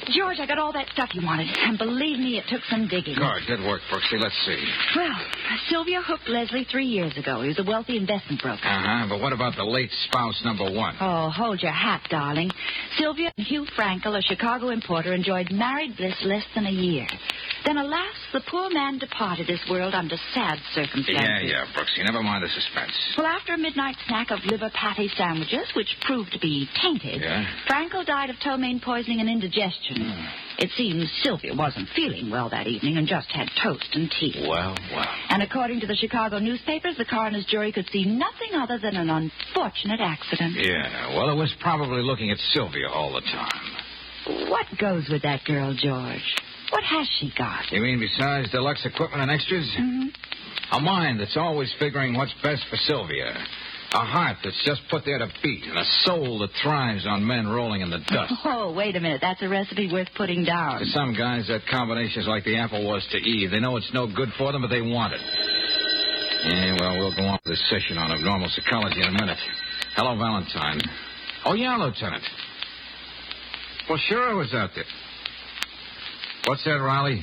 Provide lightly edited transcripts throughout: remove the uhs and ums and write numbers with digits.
George, I got all that stuff you wanted. And believe me, it took some digging. Good work, Brooksy. Let's see. Well, Sylvia hooked Leslie 3 years ago. He was a wealthy investment broker. But what about the late spouse number 1? Oh, hold your hat, darling. Sylvia and Hugh Frankel, a Chicago importer, enjoyed married bliss less than a year. Then, alas, the poor man departed this world under sad circumstances. Yeah, Brooksy. Never mind the suspense. Well, after a midnight snack of liver patty sandwiches, which proved to be tainted, Frankel died of ptomaine poisoning and indigestion. It seems Sylvia wasn't feeling well that evening and just had toast and tea. Well. And according to the Chicago newspapers, the coroner's jury could see nothing other than an unfortunate accident. Yeah, well, it was probably looking at Sylvia all the time. What goes with that girl, George? What has she got? You mean besides deluxe equipment and extras? Mm-hmm. A mind that's always figuring what's best for Sylvia. A heart that's just put there to beat, and a soul that thrives on men rolling in the dust. Oh, wait a minute. That's a recipe worth putting down. To some guys, that combination's like the apple was to Eve. They know it's no good for them, but they want it. Yeah, well, we'll go on with this session on abnormal psychology in a minute. Hello, Valentine. Oh, yeah, Lieutenant. Well, sure I was out there. What's that, Riley?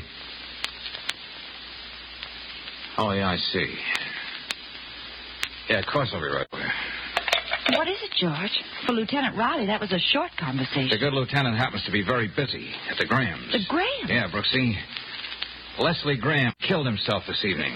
Oh, yeah, I see. Yeah, of course I'll be right there. What is it, George? For Lieutenant Riley, that was a short conversation. The good lieutenant happens to be very busy at the Grahams. The Grahams? Yeah, Brooksy. Leslie Graham killed himself this evening.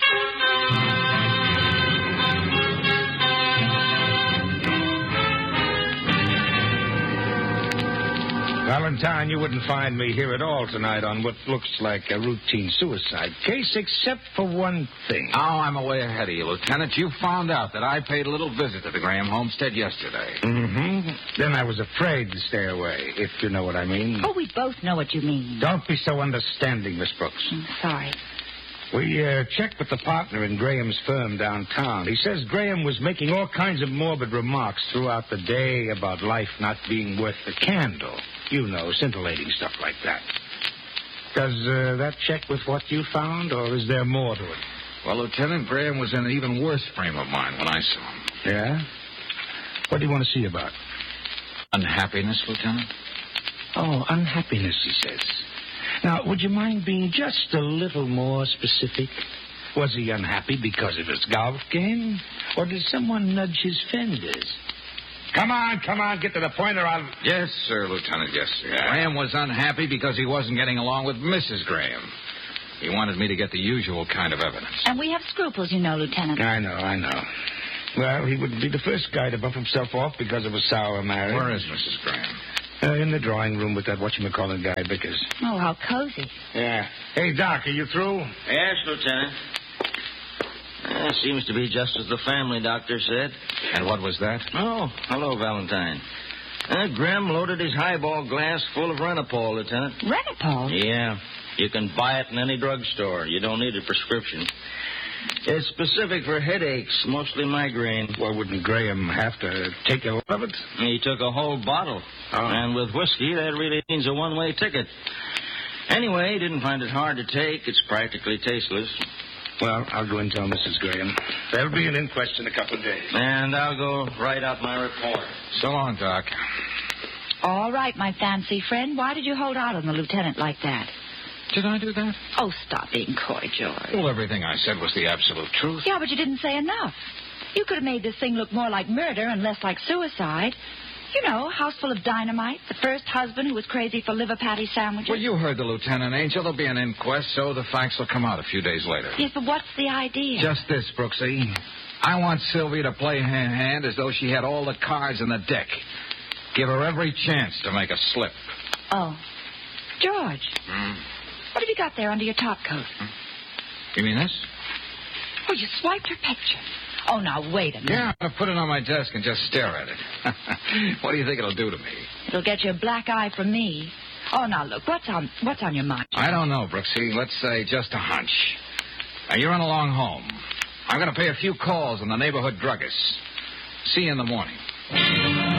Valentine, you wouldn't find me here at all tonight on what looks like a routine suicide case, except for one thing. Oh, I'm way ahead of you, Lieutenant. You found out that I paid a little visit to the Graham homestead yesterday. Mm-hmm. Then I was afraid to stay away, if you know what I mean. Oh, we both know what you mean. Don't be so understanding, Miss Brooks. Sorry. We checked with the partner in Graham's firm downtown. He says Graham was making all kinds of morbid remarks throughout the day about life not being worth the candle. You know, scintillating stuff like that. Does that check with what you found, or is there more to it? Well, Lieutenant, Graham was in an even worse frame of mind when I saw him. Yeah? What do you want to see about? Unhappiness, Lieutenant? Oh, unhappiness, he says. Now, would you mind being just a little more specific? Was he unhappy because of his golf game? Or did someone nudge his fenders? Come on, get to the point or I'll... Yes, sir, Lieutenant, yes, sir. Yeah. Graham was unhappy because he wasn't getting along with Mrs. Graham. He wanted me to get the usual kind of evidence. And we have scruples, you know, Lieutenant. I know. Well, he wouldn't be the first guy to bump himself off because of a sour marriage. Where is Mrs. Graham? In the drawing room with that whatchamacallit guy, Vickers. Oh, how cozy. Yeah. Hey, Doc, are you through? Yes, Lieutenant. Seems to be just as the family doctor said. And what was that? Oh, hello, Valentine. Graham loaded his highball glass full of Renapol, Lieutenant. Renapol? Yeah. You can buy it in any drugstore. You don't need a prescription. It's specific for headaches, mostly migraine. Well, wouldn't Graham have to take a lot of it? He took a whole bottle. Oh. And with whiskey, that really means a one-way ticket. Anyway, he didn't find it hard to take. It's practically tasteless. Well, I'll go and tell Mrs. Graham. There'll be an inquest in a couple of days. And I'll go write out my report. So long, Doc. All right, my fancy friend. Why did you hold out on the lieutenant like that? Did I do that? Oh, stop being coy, George. Well, everything I said was the absolute truth. Yeah, but you didn't say enough. You could have made this thing look more like murder and less like suicide. You know, house full of dynamite, the first husband who was crazy for liver patty sandwiches. Well, you heard the lieutenant, Angel. There'll be an inquest, so the facts will come out a few days later. Yes, but what's the idea? Just this, Brooksy. I want Sylvia to play hand as though she had all the cards in the deck. Give her every chance to make a slip. Oh. George. What have you got there under your top coat? You mean this? Oh, you swiped her picture. Oh, now, wait a minute. Yeah, I'll put it on my desk and just stare at it. What do you think it'll do to me? It'll get you a black eye from me. Oh, now, look, what's on your mind? I don't know, Brooksy. Let's say just a hunch. Now, you run along home. I'm going to pay a few calls on the neighborhood druggists. See you in the morning.